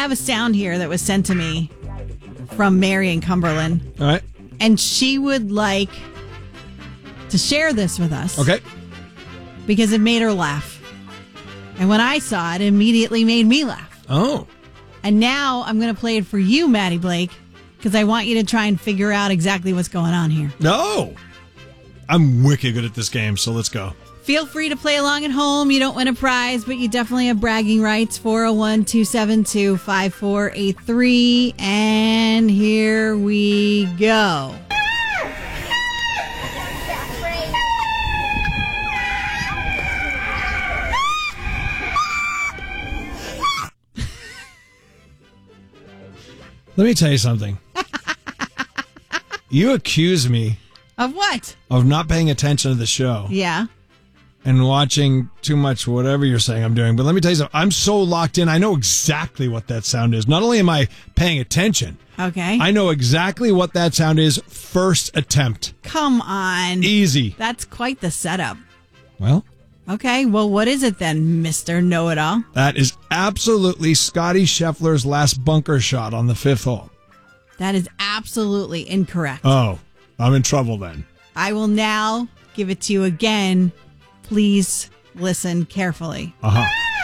have a sound here that was sent to me from Mary in Cumberland. All right. And she would like to share this with us. Okay. Because it made her laugh. And when I saw it, it immediately made me laugh. Oh. And now I'm going to play it for you, Maddie Blake, because I want you to try and figure out exactly what's going on here. No. I'm wicked good at this game, so let's go. Feel free to play along at home. You don't win a prize, but you definitely have bragging rights. 401-272-5483. And here we go. Let me tell you something. You accuse me Of what? of not paying attention to the show. Yeah. And watching too much whatever you're saying I'm doing. But let me tell you something. I'm so locked in. I know exactly what that sound is. Not only am I paying attention, Okay. I know exactly what that sound is first attempt. Come on. Easy. That's quite the setup. Well, Okay. Well, what is it then, Mr. Know-It-All? that is absolutely Scotty Scheffler's last bunker shot on the 5th hole. That is absolutely incorrect. Oh, I'm in trouble then. I will now give it to you again. Please listen carefully. Uh-huh.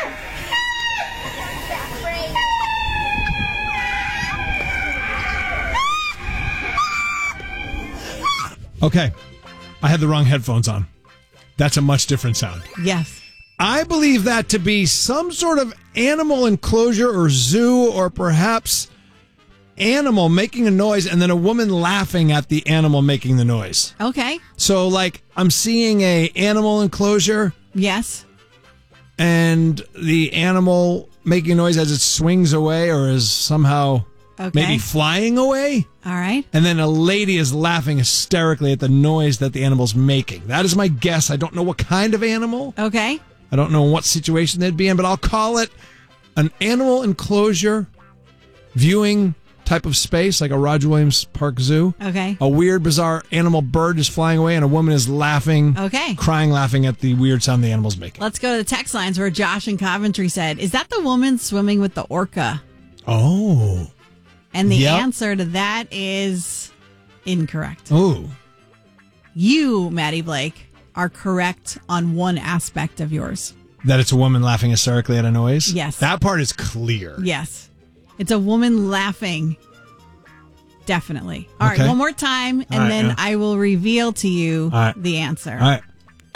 Okay. I had the wrong headphones on. That's a much different sound. Yes. I believe that to be some sort of animal enclosure or zoo, or perhaps animal making a noise and then a woman laughing at the animal making the noise. Okay. So, like, I'm seeing a animal enclosure Yes. and the animal making a noise as it swings away or is somehow Okay. maybe flying away. All right. And then a lady is laughing hysterically at the noise that the animal's making. That is my guess. I don't know what kind of animal. Okay. I don't know what situation they'd be in, but I'll call it an animal enclosure viewing type of space, like a Roger Williams Park Zoo. Okay. A weird, bizarre animal bird is flying away, and a woman is laughing, Okay. crying, laughing at the weird sound the animal's making. Let's go to the text lines where Josh in Coventry said, is that the woman swimming with the orca? Oh. And the Yep. answer to that is incorrect. Oh. You, Maddie Blake, are correct on one aspect of yours. That it's a woman laughing hysterically at a noise? Yes. That part is clear. Yes. It's a woman laughing. Definitely. All right, Okay. one more time, and right, then yeah. I will reveal to you All right. the answer. All right.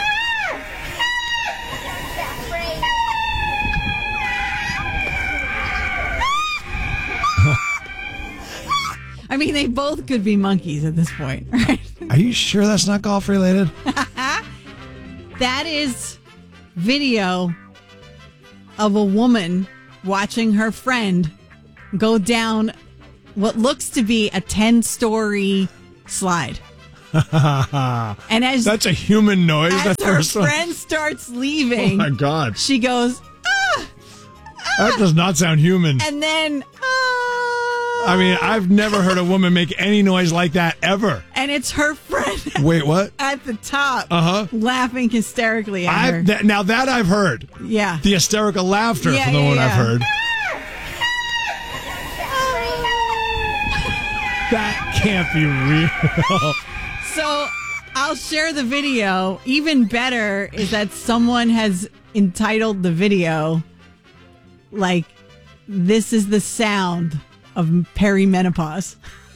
I mean, they both could be monkeys at this point, right? Are you sure that's not golf related? That is video of a woman watching her friend go down what looks to be a 10-story slide. And as That's a human noise. as That her first one. friend starts Oh leaving, my God. she goes, That does not sound human. and then, I mean, I've never heard a woman make any noise like that ever. and it's her friend Wait, what? at the top Uh-huh. laughing hysterically at her. Now that I've heard. Yeah. The hysterical laughter Yeah, from the yeah, one yeah. I've heard. That can't be real. So I'll share the video. Even better is that someone has entitled the video, like, this is the sound of perimenopause.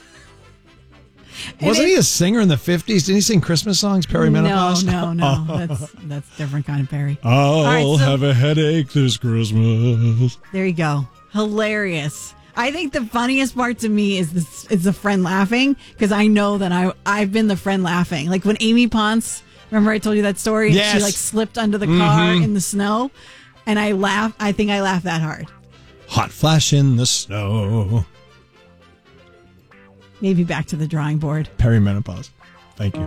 Wasn't he a singer in the 50s? Didn't he sing Christmas songs, perimenopause? No. That's a different kind of Perry. I'll right, so- have a headache this Christmas. There you go. Hilarious. I think the funniest part to me is the friend laughing, because I know that I've been the friend laughing. Like when Amy Ponce, remember I told you that story? And Yes. she like slipped under the car in the snow, and I laughed. I think I laughed that hard. Hot flash in the snow. Maybe back to the drawing board. Perimenopause. Thank you.